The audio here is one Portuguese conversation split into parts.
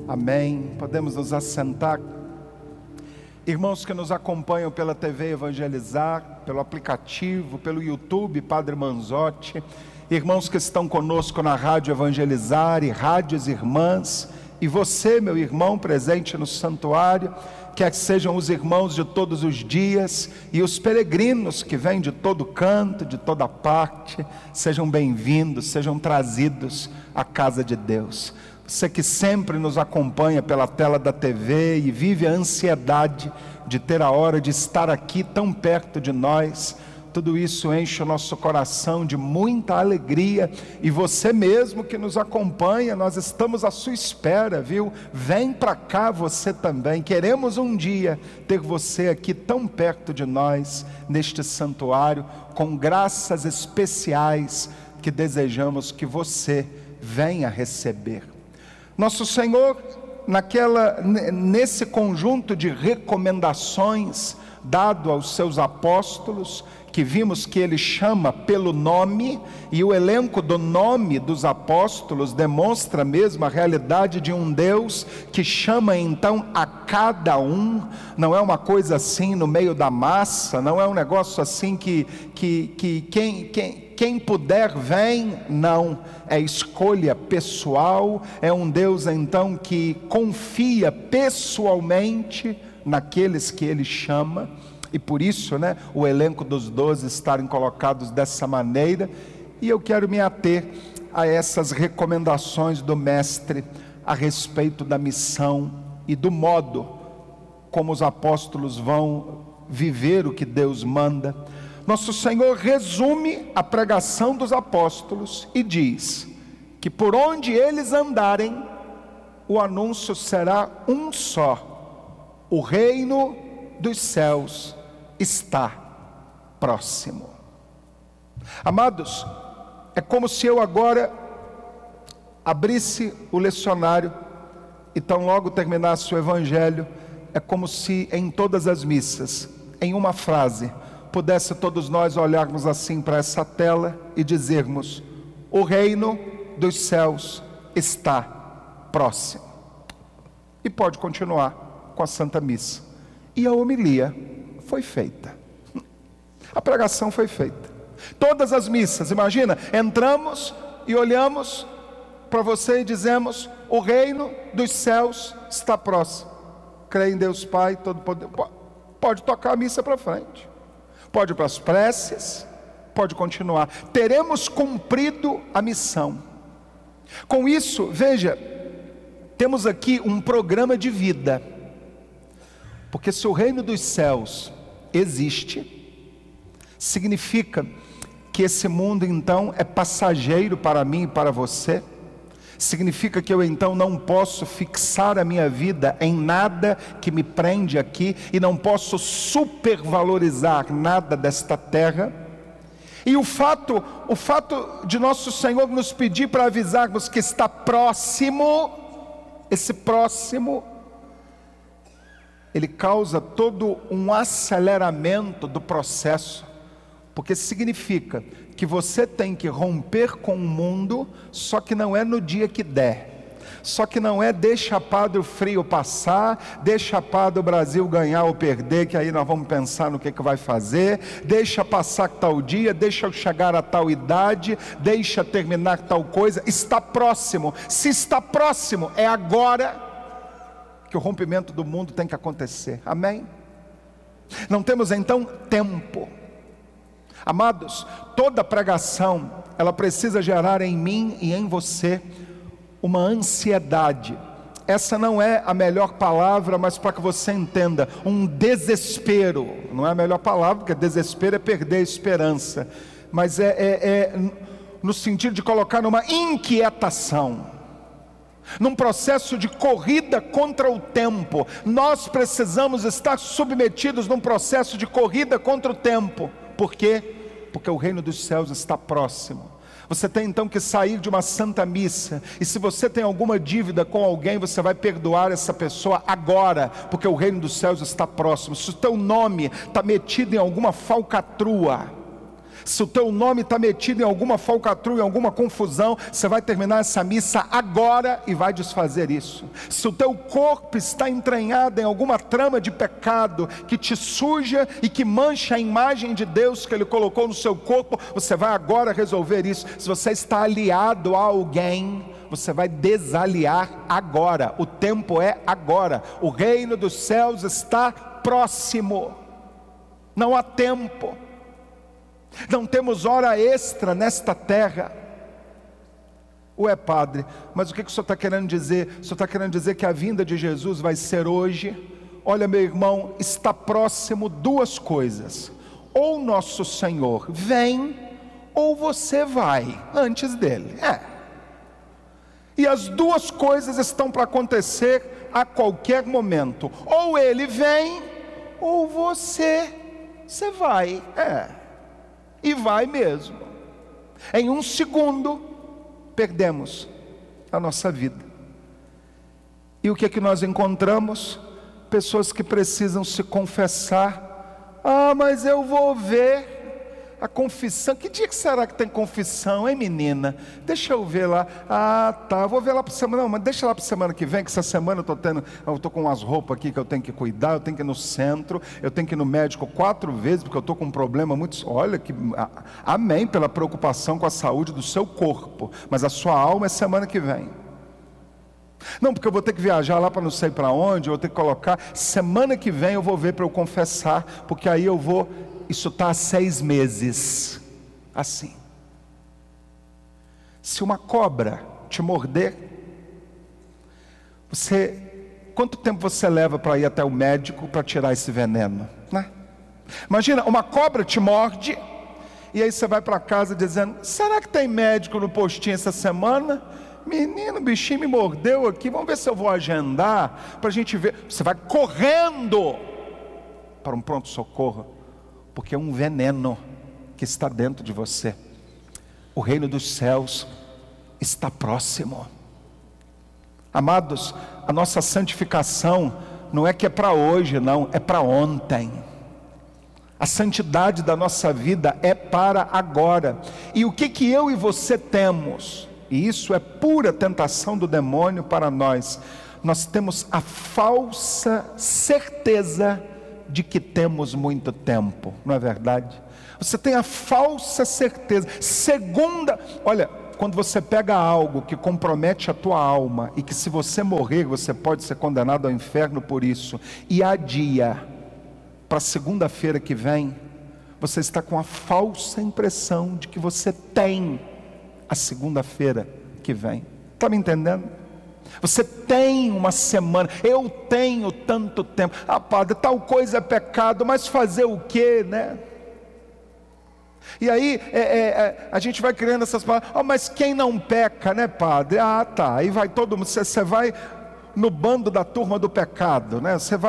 Amém. Podemos nos assentar. Irmãos que nos acompanham pela TV Evangelizar, pelo aplicativo, pelo YouTube Padre Manzotti, irmãos que estão conosco na Rádio Evangelizar e rádios irmãs, e você, meu irmão presente no santuário, quer que sejam os irmãos de todos os dias e os peregrinos que vêm de todo canto, de toda parte, sejam bem-vindos, sejam trazidos à casa de Deus. Você que sempre nos acompanha pela tela da TV e vive a ansiedade de ter a hora de estar aqui tão perto de nós, tudo isso enche o nosso coração de muita alegria. E você mesmo que nos acompanha, nós estamos à sua espera, viu? Vem para cá você também, queremos um dia ter você aqui tão perto de nós, neste santuário, com graças especiais que desejamos que você venha receber. Nosso Senhor, nesse conjunto de recomendações dado aos seus apóstolos, que vimos que ele chama pelo nome, e o elenco do nome dos apóstolos demonstra mesmo a realidade de um Deus que chama então a cada um. Não é uma coisa assim no meio da massa, não é um negócio assim que quem puder vem, não, é escolha pessoal. É um Deus então que confia pessoalmente naqueles que ele chama, e por isso, o elenco dos 12 estarem colocados dessa maneira. E eu quero me ater a essas recomendações do Mestre a respeito da missão e do modo como os apóstolos vão viver o que Deus manda. Nosso Senhor resume a pregação dos apóstolos e diz que por onde eles andarem, o anúncio será um só: o reino dos céus está próximo. Amados, é como se eu agora abrisse o lecionário e tão logo terminasse o evangelho. É como se em todas as missas, em uma frase, pudesse todos nós olharmos assim para essa tela e dizermos: o reino dos céus está próximo. E pode continuar com a Santa Missa. E a homilia foi feita, a pregação foi feita. Todas as missas, imagina, entramos e olhamos para você e dizemos: o reino dos céus está próximo. Crê em Deus Pai Todo-Poderoso. Pode tocar a missa para frente, pode ir para as preces, pode continuar. Teremos cumprido a missão. Com isso, veja, temos aqui um programa de vida. Porque se o reino dos céus existe, significa que esse mundo então é passageiro para mim e para você. Significa que eu então não posso fixar a minha vida em nada que me prende aqui, e não posso supervalorizar nada desta terra. E o fato de nosso Senhor nos pedir para avisarmos que está próximo, esse próximo, ele causa todo um aceleramento do processo, porque significa que você tem que romper com o mundo, só que não é no dia que der, só que não é deixa Padre o frio passar, deixa Padre o Brasil ganhar ou perder, que aí nós vamos pensar no que vai fazer, deixa passar tal dia, deixa eu chegar a tal idade, deixa terminar tal coisa. Está próximo. Se está próximo, é agora que o rompimento do mundo tem que acontecer. Amém? Não temos então tempo. Amados, toda pregação, ela precisa gerar em mim e em você uma ansiedade. Essa não é a melhor palavra, mas para que você entenda, um desespero. Não é a melhor palavra, porque desespero é perder a esperança, mas é no sentido de colocar numa inquietação, num processo de corrida contra o tempo. Nós precisamos estar submetidos num processo de corrida contra o tempo. Por quê? Porque o reino dos céus está próximo. Você tem então que sair de uma santa missa, e se você tem alguma dívida com alguém, você vai perdoar essa pessoa agora, porque o reino dos céus está próximo. Se o teu nome está metido em alguma falcatrua, Se o teu nome está metido em alguma falcatrua, em alguma confusão, você vai terminar essa missa agora e vai desfazer isso. Se o teu corpo está entranhado em alguma trama de pecado que te suja e que mancha a imagem de Deus que Ele colocou no seu corpo, você vai agora resolver isso. Se você está aliado a alguém, você vai desaliar agora. O tempo é agora. O reino dos céus está próximo. Não há tempo. Não temos hora extra nesta terra. Ué, padre, mas o que o senhor está querendo dizer? O senhor está querendo dizer que a vinda de Jesus vai ser hoje? Olha, meu irmão, está próximo duas coisas: ou nosso Senhor vem, ou você vai antes dele. E as duas coisas estão para acontecer a qualquer momento. Ou ele vem, ou você vai. E vai mesmo. Em um segundo, perdemos a nossa vida. E o que é que nós encontramos? Pessoas que precisam se confessar. Mas eu vou ver a confissão. Que dia que será que tem confissão, hein, menina? Deixa eu ver lá. Tá, vou ver lá para semana. Não, mas deixa lá para semana que vem, que essa semana eu estou com umas roupas aqui que eu tenho que cuidar, eu tenho que ir no centro, eu tenho que ir no médico 4 vezes, porque eu estou com um problema muito... Olha, amém pela preocupação com a saúde do seu corpo, mas a sua alma é semana que vem. Não, porque eu vou ter que viajar lá para não sei para onde, eu vou ter que colocar, semana que vem eu vou ver para eu confessar, porque aí eu vou... Isso está há 6 meses, assim. Se uma cobra te morder, quanto tempo você leva para ir até o médico para tirar esse veneno, né? Imagina, uma cobra te morde, e aí você vai para casa dizendo: será que tem médico no postinho essa semana? Menino, o bichinho me mordeu aqui, vamos ver se eu vou agendar, para a gente ver. Você vai correndo para um pronto-socorro, porque é um veneno que está dentro de você. O reino dos céus está próximo. Amados, a nossa santificação não é que é para hoje, não, é para ontem. A santidade da nossa vida é para agora. E o que eu e você temos? E isso é pura tentação do demônio para nós. Nós temos a falsa certeza de que temos muito tempo, não é verdade? Você tem a falsa certeza. Olha, quando você pega algo que compromete a tua alma, e que se você morrer, você pode ser condenado ao inferno por isso, e adia para segunda-feira que vem, você está com a falsa impressão de que você tem a segunda-feira que vem. Está me entendendo? Você tem uma semana, eu tenho tanto tempo. Padre, tal coisa é pecado, mas fazer o quê, né? E aí a gente vai criando essas palavras. Mas quem não peca, né, padre? Tá, aí vai todo mundo, você vai no bando da turma do pecado, né? Você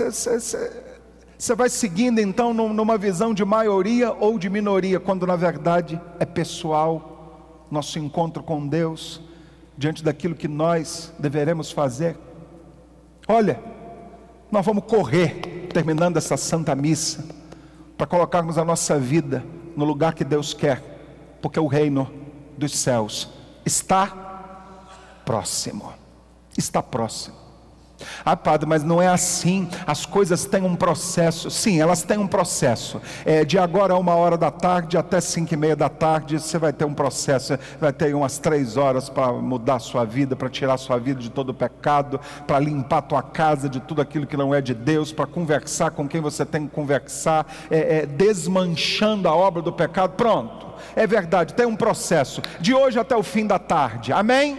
vai seguindo então numa visão de maioria ou de minoria, quando na verdade é pessoal, nosso encontro com Deus, diante daquilo que nós deveremos fazer. Olha, nós vamos correr, terminando essa santa missa, para colocarmos a nossa vida no lugar que Deus quer, porque o reino dos céus está próximo. Está próximo. Padre, mas não é assim, as coisas têm um processo. Sim, elas têm um processo. De agora a 13h até 5h30, você vai ter um processo. Vai ter umas 3 horas para mudar a sua vida, para tirar a sua vida de todo o pecado, para limpar a tua casa de tudo aquilo que não é de Deus, para conversar com quem você tem que conversar, desmanchando a obra do pecado. Pronto, é verdade, tem um processo, de hoje até o fim da tarde, amém?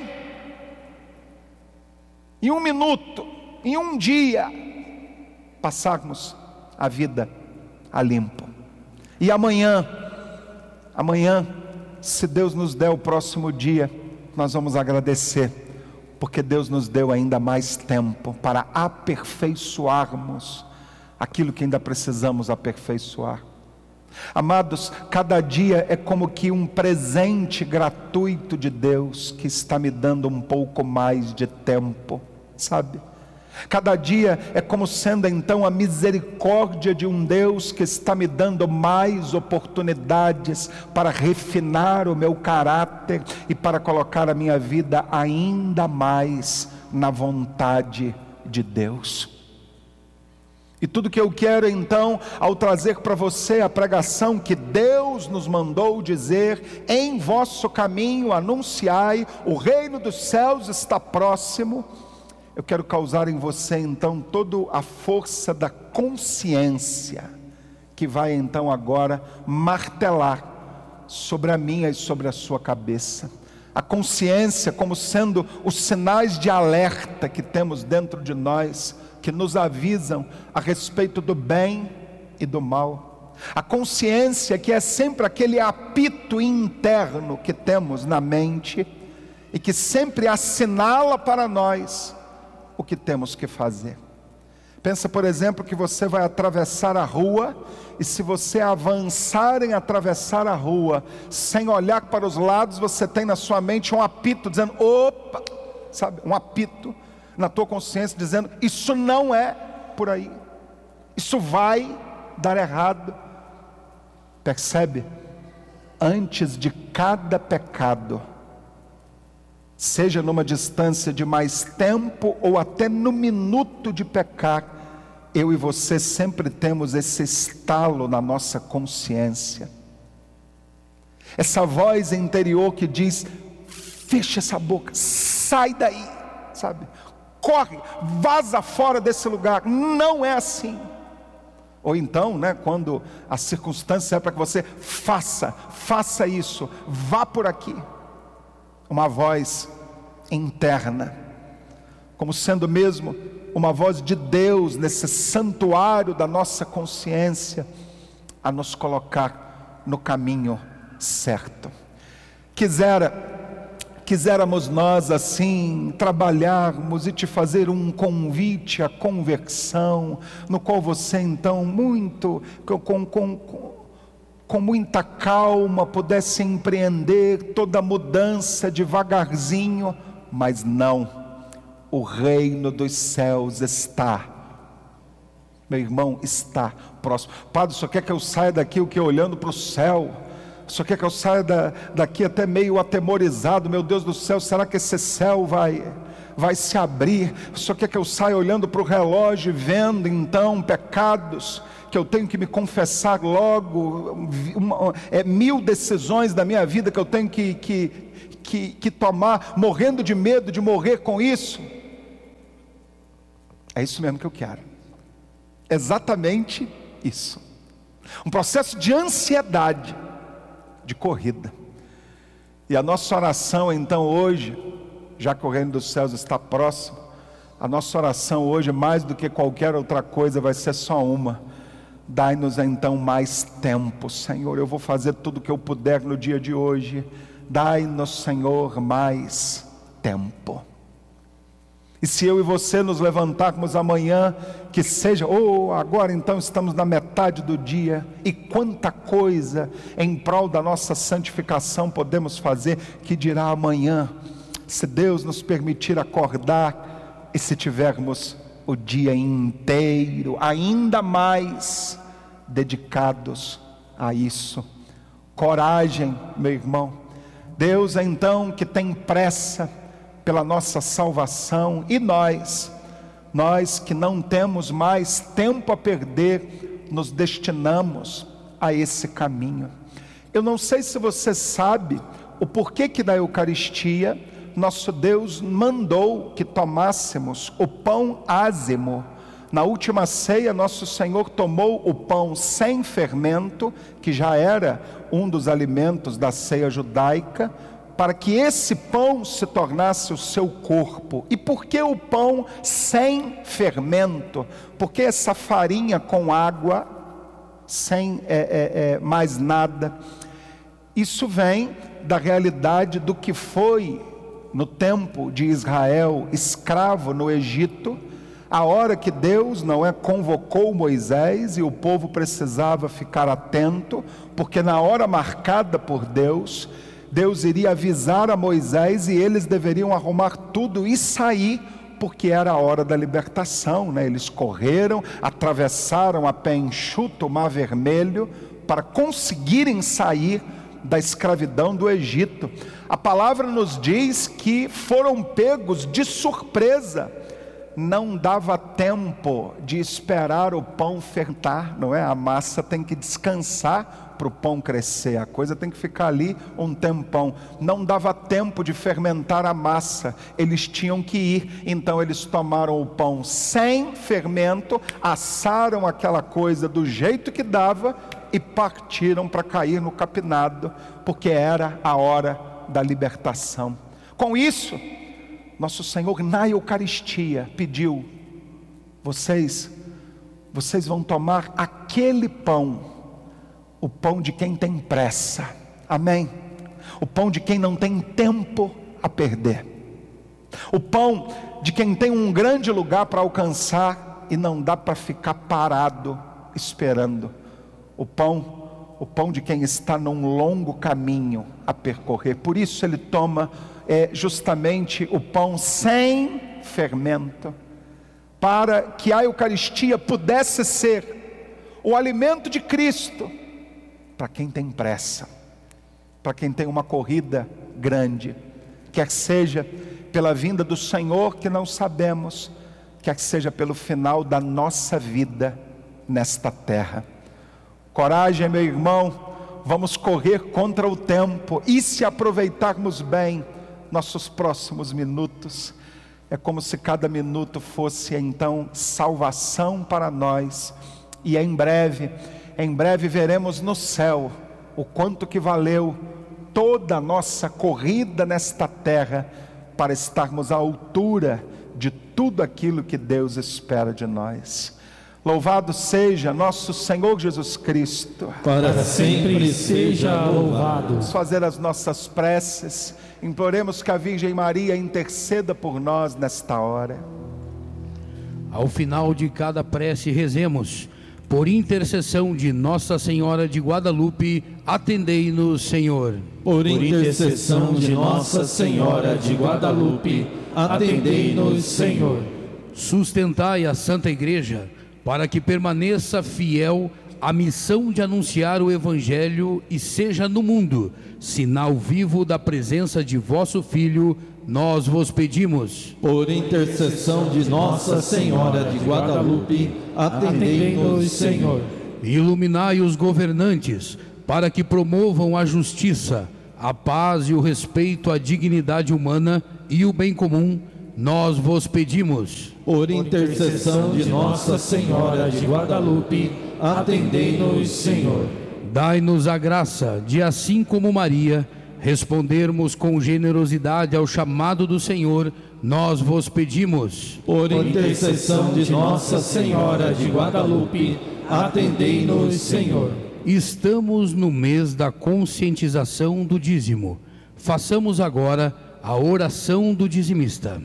Em 1 minuto, em 1 dia, passarmos a vida a limpo. E amanhã, se Deus nos der o próximo dia, nós vamos agradecer, porque Deus nos deu ainda mais tempo para aperfeiçoarmos aquilo que ainda precisamos aperfeiçoar. Amados, cada dia é como que um presente gratuito de Deus, que está me dando um pouco mais de tempo, sabe? Cada dia é como sendo então a misericórdia de um Deus que está me dando mais oportunidades para refinar o meu caráter e para colocar a minha vida ainda mais na vontade de Deus. E tudo que eu quero então, ao trazer para você a pregação que Deus nos mandou dizer: em vosso caminho anunciai, o reino dos céus está próximo. Eu quero causar em você então toda a força da consciência, que vai então agora martelar sobre a minha e sobre a sua cabeça. A consciência como sendo os sinais de alerta que temos dentro de nós, que nos avisam a respeito do bem e do mal. A consciência que é sempre aquele apito interno que temos na mente e que sempre assinala para nós o que temos que fazer. Pensa, por exemplo, que você vai atravessar a rua, e se você avançar em atravessar a rua, sem olhar para os lados, você tem na sua mente um apito dizendo: opa, sabe, um apito na tua consciência dizendo: isso não é por aí, isso vai dar errado. Percebe? Antes de cada pecado, seja numa distância de mais tempo ou até no minuto de pecar, eu e você sempre temos esse estalo na nossa consciência, essa voz interior que diz: fecha essa boca, sai daí, sabe? Corre, vaza fora desse lugar. Não é assim. Ou então, quando a circunstância é para que você faça isso, vá por aqui. Uma voz interna, como sendo mesmo uma voz de Deus nesse santuário da nossa consciência, a nos colocar no caminho certo. Quiséramos nós assim trabalharmos e te fazer um convite à conversão, no qual você então com muita calma pudesse empreender toda a mudança devagarzinho, mas não, o reino dos céus está, meu irmão, está próximo. Padre, só quer que eu saia daqui o que olhando para o céu? Só quer que eu saia daqui até meio atemorizado? Meu Deus do céu, será que esse céu vai se abrir? Só quer que eu saia olhando para o relógio, vendo então pecados que eu tenho que me confessar logo, 1000 decisões da minha vida que eu tenho que tomar, morrendo de medo de morrer com isso? É isso mesmo que eu quero, exatamente isso, um processo de ansiedade, de corrida. E a nossa oração então hoje, já que o reino dos céus está próximo, a nossa oração hoje, mais do que qualquer outra coisa, vai ser só uma: dai-nos então mais tempo, Senhor. Eu vou fazer tudo o que eu puder no dia de hoje, dai-nos, Senhor, mais tempo. E se eu e você nos levantarmos amanhã, que seja, agora então estamos na metade do dia, e quanta coisa em prol da nossa santificação podemos fazer, que dirá amanhã, se Deus nos permitir acordar, e se tivermos o dia inteiro ainda mais dedicados a isso. Coragem, meu irmão. Deus então que tem pressa pela nossa salvação, e nós que não temos mais tempo a perder, nos destinamos a esse caminho. Eu não sei se você sabe o porquê que da Eucaristia nosso Deus mandou que tomássemos o pão ázimo. Na última ceia, nosso Senhor tomou o pão sem fermento, que já era um dos alimentos da ceia judaica, para que esse pão se tornasse o seu corpo. E por que o pão sem fermento? Porque essa farinha com água, sem mais nada, isso vem da realidade do que foi no tempo de Israel, escravo no Egito, a hora que Deus convocou Moisés, e o povo precisava ficar atento, porque na hora marcada por Deus iria avisar a Moisés, e eles deveriam arrumar tudo e sair, porque era a hora da libertação, né? Eles correram, atravessaram a pé enxuto o Mar Vermelho para conseguirem sair da escravidão do Egito. A palavra nos diz que foram pegos de surpresa. Não dava tempo de esperar o pão fermentar, não é? A massa tem que descansar para o pão crescer, a coisa tem que ficar ali um tempão. Não dava tempo de fermentar a massa, eles tinham que ir. Então eles tomaram o pão sem fermento, assaram aquela coisa do jeito que dava e partiram para cair no capinado, porque era a hora da libertação. Com isso, nosso Senhor na Eucaristia pediu: vocês vão tomar aquele pão, o pão de quem tem pressa, amém? O pão de quem não tem tempo a perder, o pão de quem tem um grande lugar para alcançar e não dá para ficar parado esperando, o pão de quem está num longo caminho a percorrer. Por isso ele toma justamente o pão sem fermento, para que a Eucaristia pudesse ser o alimento de Cristo para quem tem pressa, para quem tem uma corrida grande, quer seja pela vinda do Senhor que não sabemos, quer seja pelo final da nossa vida nesta terra. Coragem, meu irmão, vamos correr contra o tempo, e se aproveitarmos bem nossos próximos minutos, é como se cada minuto fosse então salvação para nós. E em breve veremos no céu o quanto que valeu toda a nossa corrida nesta terra, para estarmos à altura de tudo aquilo que Deus espera de nós. Louvado seja nosso Senhor Jesus Cristo. Para sempre seja louvado. Vamos fazer as nossas preces. Imploremos que a Virgem Maria interceda por nós nesta hora. Ao final de cada prece, rezemos: por intercessão de Nossa Senhora de Guadalupe, atendei-nos, Senhor. Por intercessão de Nossa Senhora de Guadalupe, atendei-nos, Senhor. Sustentai a Santa Igreja, para que permaneça fiel à missão de anunciar o Evangelho e seja no mundo sinal vivo da presença de vosso Filho, nós vos pedimos. Por intercessão de Nossa Senhora de Guadalupe, atendei-nos, Senhor. Iluminai os governantes, para que promovam a justiça, a paz e o respeito à dignidade humana e o bem comum, nós vos pedimos. Por intercessão de Nossa Senhora de Guadalupe, atendei-nos, Senhor. Dai-nos a graça de, assim como Maria, respondermos com generosidade ao chamado do Senhor, nós vos pedimos. Por intercessão de Nossa Senhora de Guadalupe, atendei-nos, Senhor. Estamos no mês da conscientização do dízimo. Façamos agora a oração do dizimista.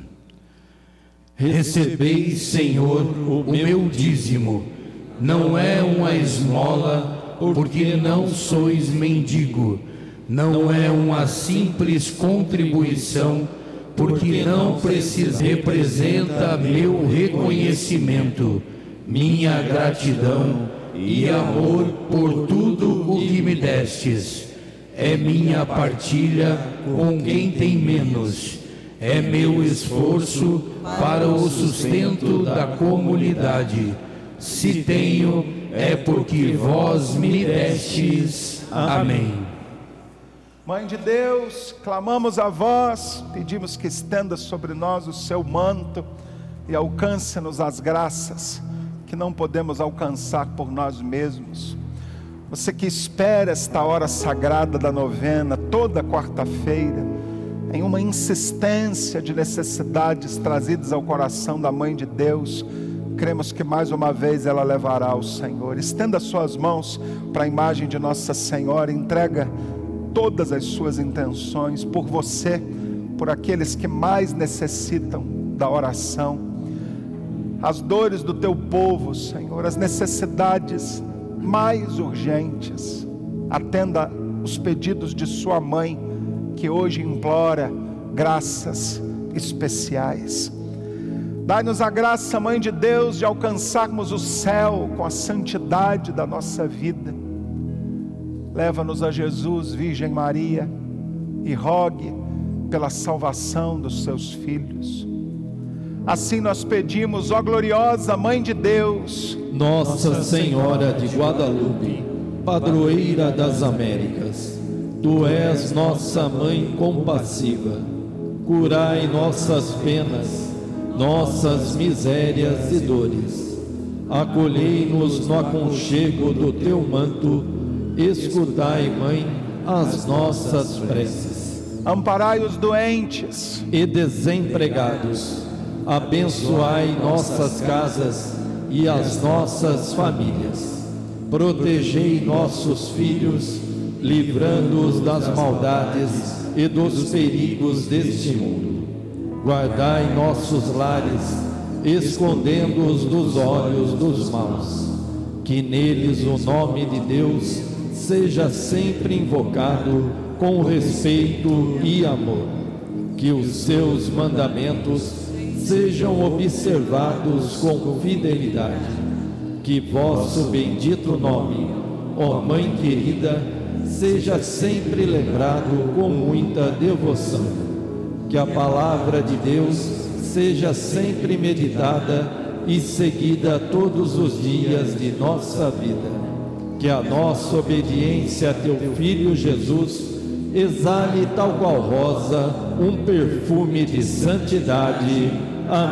Recebei, Senhor, o meu dízimo. Não é uma esmola, porque não sois mendigo. Não é uma simples contribuição, porque não precisa. Representa meu reconhecimento, minha gratidão e amor por tudo o que me destes. É minha partilha com quem tem menos. É meu esforço para o sustento da comunidade. Se tenho, é porque vós me destes. Amém. Mãe de Deus, clamamos a vós, pedimos que estenda sobre nós o seu manto e alcance-nos as graças que não podemos alcançar por nós mesmos. Você que espera esta hora sagrada da novena toda quarta-feira, em uma insistência de necessidades trazidas ao coração da Mãe de Deus, cremos que mais uma vez ela levará ao Senhor. Estenda suas mãos para a imagem de Nossa Senhora, entrega todas as suas intenções por você, por aqueles que mais necessitam da oração, as dores do teu povo, Senhor, as necessidades mais urgentes. Atenda os pedidos de sua mãe, que hoje implora graças especiais. Dai-nos a graça, Mãe de Deus, de alcançarmos o céu com a santidade da nossa vida. Leva-nos a Jesus, Virgem Maria, e rogue pela salvação dos seus filhos. Assim nós pedimos, ó gloriosa Mãe de Deus, Nossa Senhora de Guadalupe, padroeira das Américas, Tu és nossa Mãe compassiva. Curai nossas penas, nossas misérias e dores. Acolhei-nos no aconchego do Teu manto. Escutai, Mãe, as nossas preces. amparai os doentes E desempregados, abençoai nossas casas e as nossas famílias. Protegei nossos filhos, livrando-os das maldades e dos perigos deste mundo. Guardai nossos lares, escondendo-os dos olhos dos maus. Que neles o nome de Deus seja sempre invocado com respeito e amor. Que os seus mandamentos sejam observados com fidelidade. Que vosso bendito nome, ó Mãe querida, seja sempre lembrado com muita devoção. Que a palavra de Deus seja sempre meditada e seguida todos os dias de nossa vida. Que a nossa obediência a Teu Filho Jesus exale tal qual rosa um perfume de santidade.